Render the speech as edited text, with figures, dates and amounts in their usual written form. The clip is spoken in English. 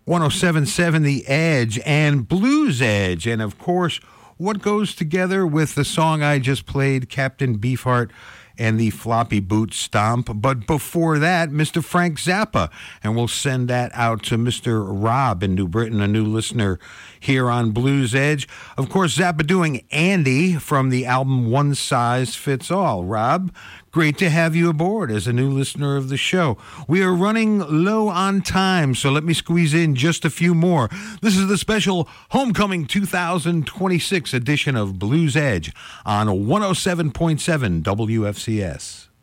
107.7 The Edge and Blues Edge. And of course, what goes together with the song I just played, Captain Beefheart and the Floppy Boot Stomp. But before that, Mr. Frank Zappa. And we'll send that out to Mr. Rob in New Britain, a new listener here on Blues Edge. Of course, Zappa doing Andy from the album One Size Fits All. Rob, great to have you aboard as a new listener of the show. We are running low on time, so let me squeeze in just a few more. This is the special Homecoming 2026 edition of Blues Edge on 107.7 WFCS.